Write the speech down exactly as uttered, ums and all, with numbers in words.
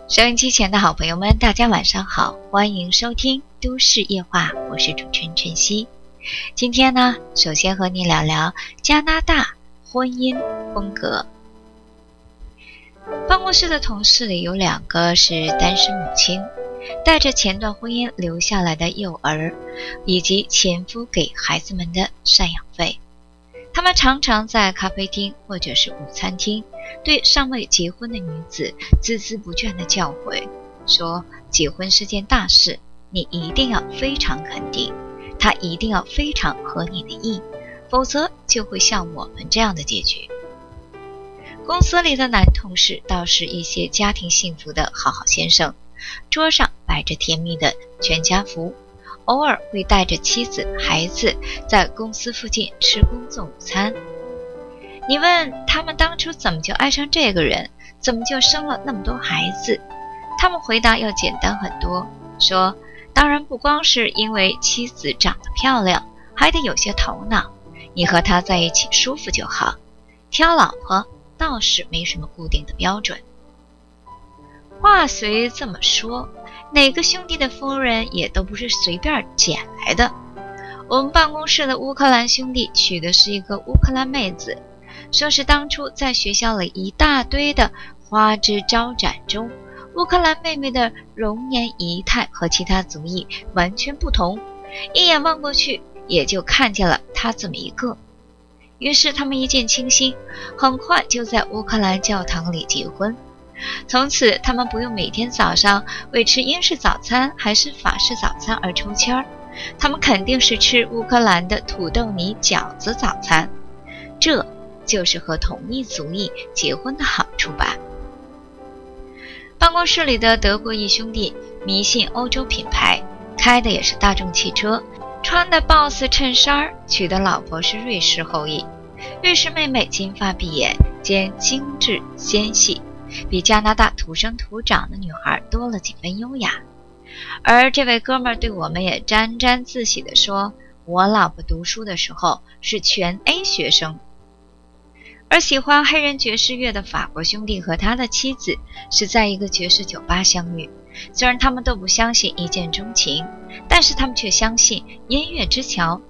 收音机前的好朋友们，大家晚上好，欢迎收听都市夜话，我是主持人晨曦。今天呢，首先和你聊聊加拿大婚姻风格。办公室的同事里有两个是单身母亲，带着前段婚姻留下来的幼儿，以及前夫给孩子们的赡养费。他们常常在咖啡厅或者是午餐厅对尚未结婚的女子孜孜不倦地教诲，说结婚是件大事，你一定要非常肯定，它一定要非常合你的意，否则就会像我们这样的结局。公司里的男同事倒是一些家庭幸福的好好先生，桌上摆着甜蜜的全家福，偶尔会带着妻子孩子在公司附近吃工作午餐。你问他们当初怎么就爱上这个人，怎么就生了那么多孩子，他们回答要简单很多，说当然不光是因为妻子长得漂亮，还得有些头脑，你和她在一起舒服就好，挑老婆倒是没什么固定的标准。话虽这么说，哪个兄弟的夫人也都不是随便捡来的。我们办公室的乌克兰兄弟娶的是一个乌克兰妹子，说是当初在学校里一大堆的花枝招展中，乌克兰妹妹的容颜仪态和其他族裔完全不同，一眼望过去也就看见了她这么一个。于是他们一见倾心，很快就在乌克兰教堂里结婚。从此他们不用每天早上为吃英式早餐还是法式早餐而抽签儿，他们肯定是吃乌克兰的土豆泥饺子早餐。这就是和同一族裔结婚的好处吧。办公室里的德国裔兄弟迷信欧洲品牌，开的也是大众汽车，穿的 boss 衬衫，娶的老婆是瑞士后裔。瑞士妹妹金发碧眼兼精致纤细，比加拿大土生土长的女孩多了几分优雅。而这位哥们儿对我们也沾沾自喜地说，我老婆读书的时候是全 A 学生。而喜欢黑人爵士乐的法国兄弟和他的妻子是在一个爵士酒吧相遇，虽然他们都不相信一见钟情，但是他们却相信音乐之桥